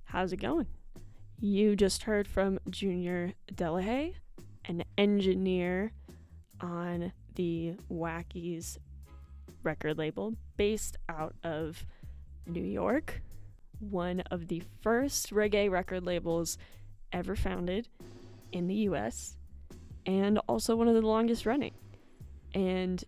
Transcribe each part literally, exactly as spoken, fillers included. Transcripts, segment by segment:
How's it going? You just heard from Junior Delahaye, an engineer on the Wackies record label based out of New York, one of the first reggae record labels ever founded in the U S, and also one of the longest running. And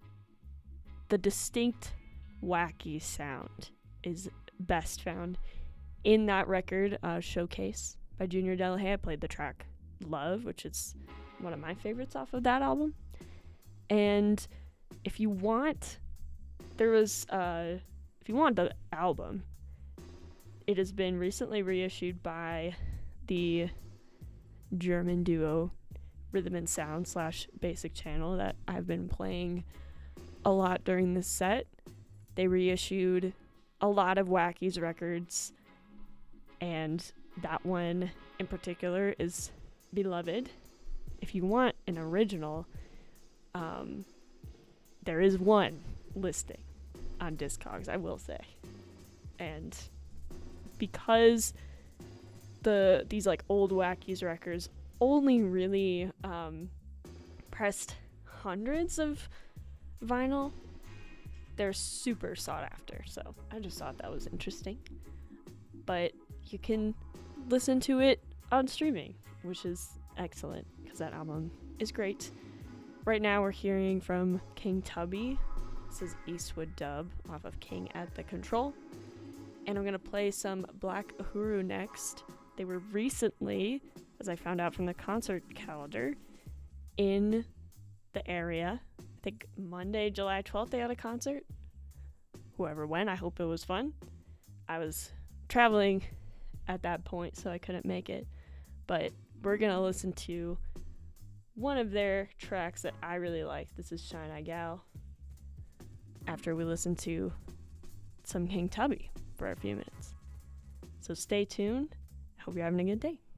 the distinct wacky sound is best found in that record uh, Showcase by Junior Delahaye. I played the track Love, which is one of my favorites off of that album. And if you want, there was, uh, if you want the album, it has been recently reissued by the German duo Rhythm and Sound slash Basic Channel that I've been playing a lot during this set. They reissued a lot of Wackies records, and that one in particular is beloved. If you want an original, um, there is one listing on Discogs, I will say. And because the these like old Wackies records only really um, pressed hundreds of vinyl, they're super sought after. So I just thought that was interesting. But you can listen to it on streaming, which is excellent because that album is great. Right now we're hearing from King Tubby. This is Eastwood Dub off of King at the Control. And I'm going to play some Black Uhuru next. They were recently, as I found out from the concert calendar, in the area. I think Monday, July twelfth, they had a concert. Whoever went, I hope it was fun. I was traveling at that point, so I couldn't make it. But we're going to listen to one of their tracks that I really like. This is Shine I Gal. After we listen to some King Tubby for a few minutes. So stay tuned. I hope you're having a good day.